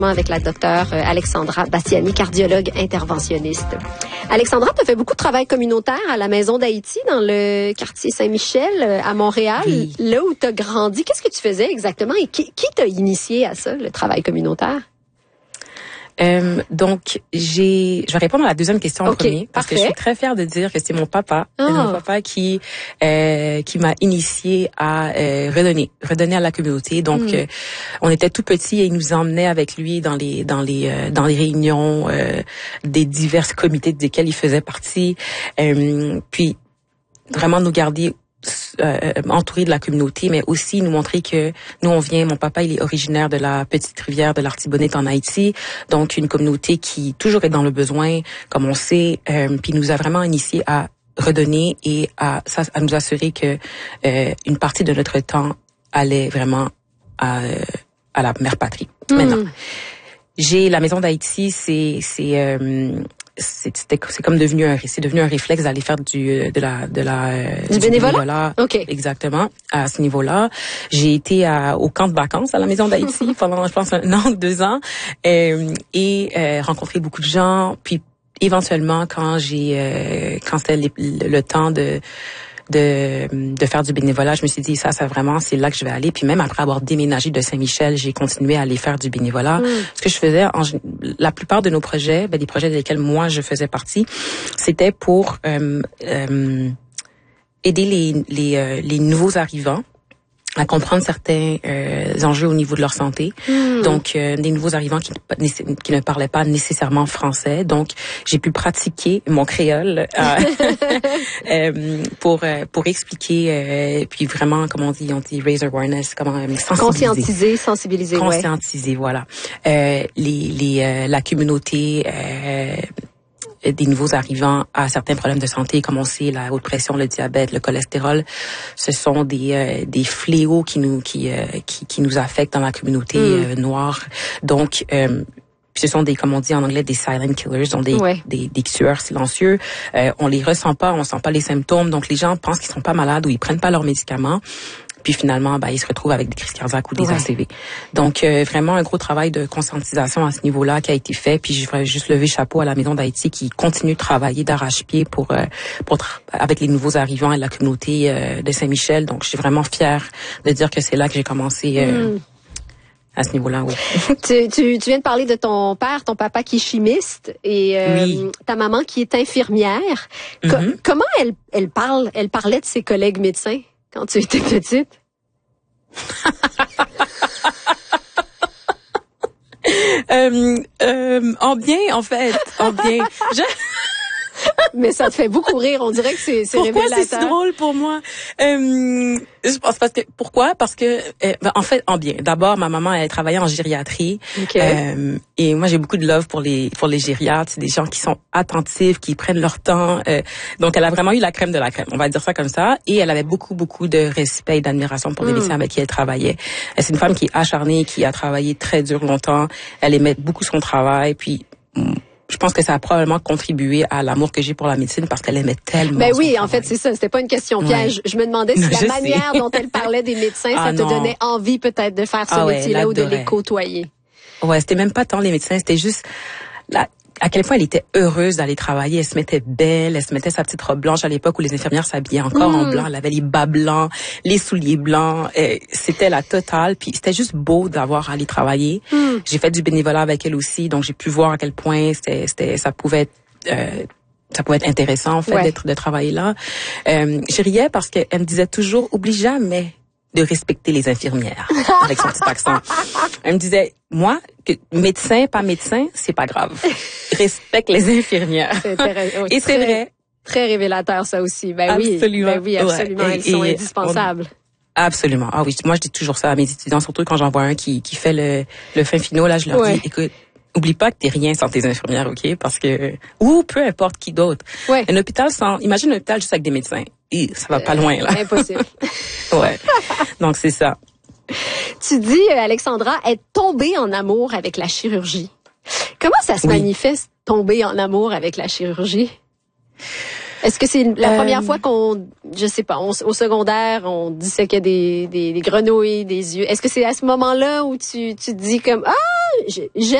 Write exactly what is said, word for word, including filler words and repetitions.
avec la docteure Alexandra Bastiani, cardiologue interventionniste. Alexandra, tu as fait beaucoup de travail communautaire à la Maison d'Haïti dans le quartier Saint-Michel à Montréal, oui. Là où tu as grandi. Qu'est-ce que tu faisais exactement et qui, qui t'a initié à ça, le travail communautaire? Euh, donc, j'ai, je vais répondre à la deuxième question en okay, premier parce parfait. que je suis très fière de dire que c'est mon papa, oh. c'est mon papa qui euh, qui m'a initié à euh, redonner, redonner à la communauté. Donc, mm. euh, on était tout petits et il nous emmenait avec lui dans les dans les euh, dans les réunions euh, des divers comités desquels il faisait partie, euh, puis vraiment nous garder Euh, entouré de la communauté, mais aussi nous montrer que nous on vient, mon papa il est originaire de la petite rivière de l'Artibonite en Haïti, donc une communauté qui toujours est dans le besoin, comme on sait, euh, puis nous a vraiment initié à redonner et à, à nous assurer que euh, une partie de notre temps allait vraiment à, à la mère patrie. Mmh. Maintenant, j'ai la Maison d'Haïti, c'est c'est euh, c'est c'est c'est comme devenu un c'est devenu un réflexe d'aller faire du de la de la du, du bénévolat. bénévolat. OK. Exactement. À ce niveau-là, j'ai été à, au camp de vacances à la Maison d'Haïti pendant je pense un an, deux ans euh, et euh, rencontré beaucoup de gens, puis éventuellement quand j'ai euh, quand c'était le, le temps de de de faire du bénévolat, je me suis dit ça ça vraiment c'est là que je vais aller. Puis même après avoir déménagé de Saint-Michel, j'ai continué à aller faire du bénévolat. Mm. Ce que je faisais en la plupart de nos projets, ben des projets desquels moi je faisais partie, c'était pour euh, euh, aider les les euh, les nouveaux arrivants à comprendre certains euh, enjeux au niveau de leur santé. Mm. Donc, euh, des nouveaux arrivants qui, qui ne parlaient pas nécessairement français. Donc, j'ai pu pratiquer mon créole euh, euh, pour euh, pour expliquer, euh, puis vraiment, comment on dit, on dit raise awareness, comment euh, sensibiliser. Conscientiser, sensibiliser, Conscientiser, ouais. voilà. Euh, les les euh, la communauté. Euh, des nouveaux arrivants à certains problèmes de santé, comme on sait, la haute pression, le diabète, le cholestérol, ce sont des euh, des fléaux qui nous qui, euh, qui qui nous affectent dans la communauté mm. euh, noire. Donc euh, ce sont des, comme on dit en anglais, des silent killers, donc des, ouais. des, des tueurs silencieux. Euh, on les ressent pas, on sent pas les symptômes, donc les gens pensent qu'ils sont pas malades ou ils prennent pas leurs médicaments. Puis finalement, ben, ils se retrouvent avec des crises cardiaques ou des ouais. A C V. Donc, euh, vraiment un gros travail de conscientisation à ce niveau-là qui a été fait. Puis je voudrais juste lever chapeau à la Maison d'Haïti qui continue de travailler d'arrache-pied pour, euh, pour tra- avec les nouveaux arrivants et la communauté euh, de Saint-Michel. Donc, je suis vraiment fière de dire que c'est là que j'ai commencé euh, mm. à ce niveau-là. Oui. tu, tu, tu viens de parler de ton père, ton papa qui est chimiste et euh, oui. ta maman qui est infirmière. Co- mm-hmm. Comment elle, elle parle, elle parlait de ses collègues médecins quand tu étais petite? euh, euh, en bien, en fait, en bien. Je... Mais ça te fait beaucoup rire, on dirait que c'est, c'est pourquoi révélateur. C'est si drôle pour moi? Euh, je pense parce que pourquoi? Parce que euh, ben, en fait, en bien. D'abord, ma maman elle travaillait en gériatrie, okay. euh, et moi j'ai beaucoup de love pour les pour les gériatres. C'est des gens qui sont attentifs, qui prennent leur temps. Euh, donc elle a vraiment eu la crème de la crème, on va dire ça comme ça. Et elle avait beaucoup beaucoup de respect et d'admiration pour mm. les médecins avec qui elle travaillait. C'est une femme qui est acharnée, qui a travaillé très dur longtemps. Elle aimait beaucoup son travail, puis. Je pense que ça a probablement contribué à l'amour que j'ai pour la médecine parce qu'elle aimait tellement. Ben oui, en travail. fait, c'est ça. C'était pas une question piège. Ouais. Je me demandais si je la manière sais. dont elle parlait des médecins, ah, ça te non. donnait envie peut-être de faire ce ah, métier-là ouais, ou de les côtoyer. Ouais, c'était même pas tant les médecins, c'était juste la, à quel point elle était heureuse d'aller travailler. Elle se mettait belle, elle se mettait sa petite robe blanche à l'époque où les infirmières s'habillaient encore mmh. en blanc. Elle avait les bas blancs, les souliers blancs. Et c'était la totale. Puis c'était juste beau d'avoir à aller travailler. Mmh. J'ai fait du bénévolat avec elle aussi, donc j'ai pu voir à quel point c'était, c'était ça pouvait être Euh, ça pouvait être intéressant en fait ouais. d'être de travailler là. Euh, je riais parce qu'elle me disait toujours oublie jamais de respecter les infirmières avec son petit accent. Elle me disait moi que médecin pas médecin c'est pas grave. Respecte les infirmières. C'est intéressant. Et c'est très, vrai. Très révélateur ça aussi. Ben absolument. oui. Ben oui, absolument. Ouais. Elles et, sont et indispensables. On... Absolument. Ah oui, moi je dis toujours ça à mes étudiants, surtout quand j'en vois un qui qui fait le le fin finaux là, je leur ouais. dis écoute. Oublie pas que t'es rien sans tes infirmières, ok? Parce que, ou peu importe qui d'autre. Ouais. Un hôpital sans, imagine un hôpital juste avec des médecins. Et ça va pas loin, là. Euh, impossible. ouais. Donc, c'est ça. Tu dis, Alexandra, être tombée en amour avec la chirurgie. Comment ça se oui. manifeste, tomber en amour avec la chirurgie? Est-ce que c'est la euh... première fois qu'on, je sais pas, on, au secondaire, on disséquait des, des, des grenouilles, des yeux? Est-ce que c'est à ce moment-là où tu, tu te dis comme, ah, j'aime